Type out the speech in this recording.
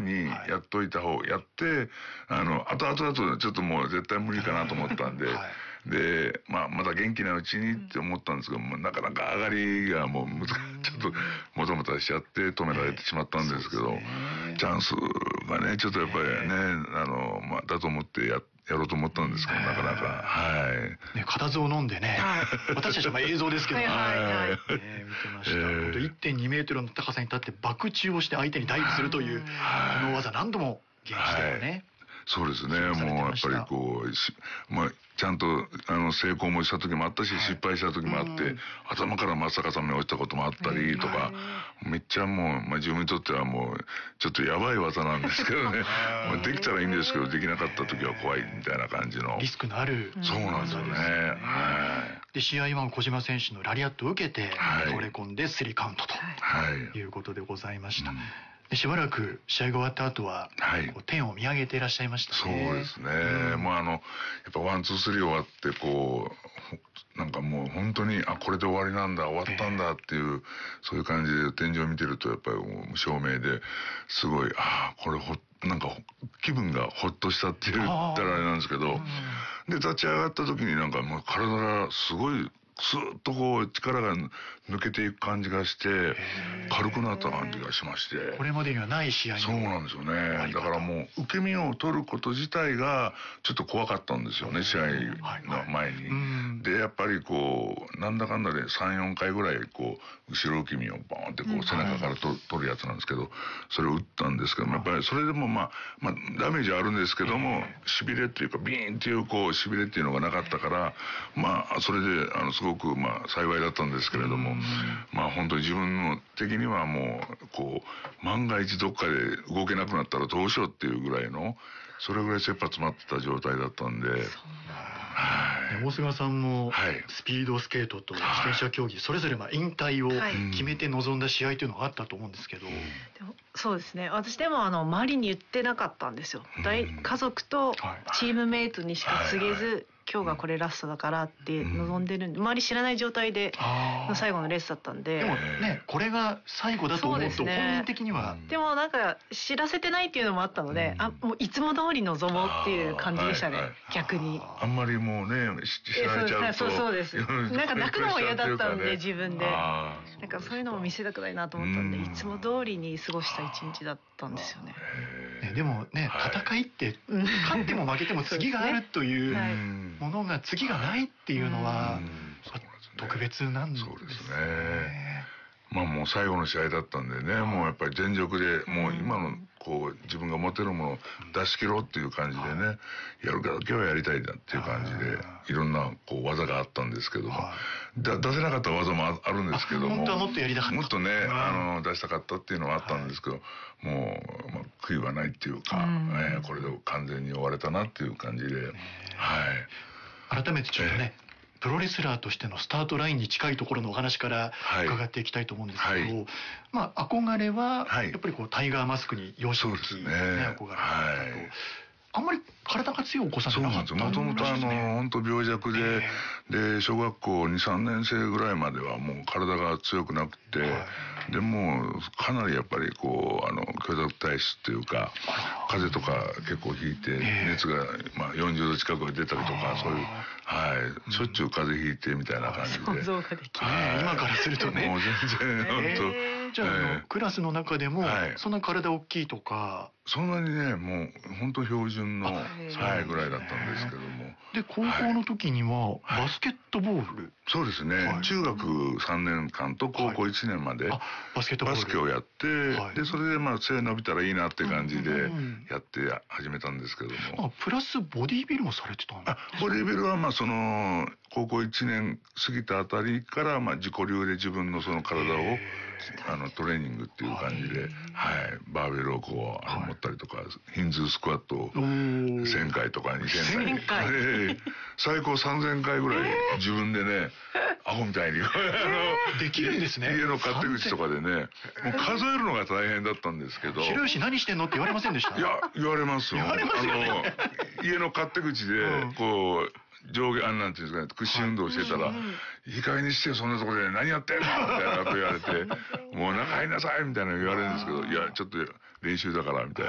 にやっといた方、やって、後々ちょっともう絶対無理かなと思ったんで、で、まだ元気なうちにって思ったんですけども、なかなか上がりがもう難しい、ちょっともたもたしちゃって止められてしまったんですけど、チャンスがね、ちょっとやっぱりね、だと思ってやろうと思ったんですけど、なかなか、 ね、固唾を飲んでね、私たちは映像ですけど、見てました。1.2 メートルの高さに立って爆中をして相手にダイブするという、この技何度も現地ではね。 そうですね。もうやっぱりこう、ちゃんと成功もした時もあったし、失敗した時もあって、頭から真っ逆さまに落ちたこともあったりとか、めっちゃもう、自分にとってはもう、ちょっとやばい技なんですけどね。できたらいいんですけど、できなかった時は怖いみたいな感じの。 リスクのある。 そうなんですよね。 で、試合は小島選手のラリアットを受けて、倒れ込んで3カウントということでございました。しばらく試合が終わった後は、天を見上げていらっしゃいましたね。 そうですね。もうやっぱワン、ツー、スリー終わって、こう、なんかもう本当に、これで終わりなんだ、終わったんだっていう、そういう感じで天井を見てると、やっぱり無照明で、すごい、これなんか気分がほっとしたって言ったらあれなんですけど、で、立ち上がった時になんかもう体がすごい、スーッとこう力が抜けていく感じがして軽くなった感じがしまして、 これまでにはない試合。 そうなんですよね。だからもう受け身を取ること自体がちょっと怖かったんですよね、試合の前に。でやっぱりこうなんだかんだで3、4回ぐらいこう後ろ受け身をボーンってこう背中から取るやつなんですけど、それを打ったんですけども、やっぱりそれでもダメージあるんですけども、しびれっていうかビーンっていうこうしびれっていうのがなかったから、それですごく幸いだったんですけれども、本当に自分の的にはもうこう万が一どっかで動けなくなったらどうしようっていうぐらいの、それぐらい切羽詰まってた状態だったんで。 大菅さんもスピードスケートと自転車競技それぞれ引退を決めて臨んだ試合というのがあったと思うんですけど。 そうですね。私でも周りに言ってなかったんですよ。家族とチームメイトにしか告げず、今日がこれラストだからって望んでるんで、周り知らない状態での最後のレースだったんで。 でもね、これが最後だと思うと本人的には。 でもなんか知らせてないっていうのもあったので、もういつも通り臨もうっていう感じでしたね、逆に。 あんまりもうね、知られちゃうと。 そうです。なんか泣くのも嫌だったんで、自分で。なんかそういうのも見せたくないなと思ったんで、いつも通りに過ごした一日だったんですよね。 でもね、戦いって勝っても負けても次があるというものが次がないっていうのは特別なんですね。そうですね。 もう最後の試合だったんでね、もうやっぱり全力でもう今のこう自分が持てるものを出し切ろうっていう感じでね、やるだけはやりたいなっていう感じで、いろんなこう技があったんですけども、出せなかった技もあるんですけども、 本当はもっとやりたかった、 もっとね出したかったっていうのはあったんですけど、もう悔いはないっていうか、これで完全に終われたなっていう感じで、 改めてちょっとね、プロレスラーとしてのスタートラインに近いところのお話から伺っていきたいと思うんですけど、憧れはやっぱりこうタイガーマスクに幼少期ね、憧れだったと。あんまり体が強いお子さんじゃなかったんですね。 もともと本当病弱で、小学校2、3年生ぐらいまではもう体が強くなくて、でもうかなりやっぱりこう虚弱体質っていうか、風邪とか結構ひいて、熱が40度近く出たりとか、そういう、しょっちゅう風邪ひいてみたいな感じで。 想像ができない。 今からするとね。 もう全然本当。 じゃあクラスの中でもそんな体大きいとか。 そんなにね、もう本当標準のぐらいだったんですけども。 で、高校の時にはバスケットボール。 そうですね。中学3年間と高校1年までバスケをやって、で、それで背伸びたらいいなって感じでやって始めたんですけども。 プラスボディービルもされてたんですか？ ボディービルは高校1年過ぎたあたりから自己流で自分のその体をトレーニングっていう感じで、バーベルをこう持ったりとか、ヒンズースクワットを1000回とか2000回、最高3000回ぐらい自分でね、アホみたいにできるんですね。 家の勝手口とかでね、もう数えるのが大変だったんですけど。 白石何してんのって言われませんでした？ いや、言われますよ。 言われますよね。 家の勝手口でこう上下なんていうんですかね、屈伸運動してたら、いい加減にしてそんなところで何やってんのみたいなこと言われて、もう中入りなさいみたいなの言われるんですけど、いや、ちょっと練習だからみたいな。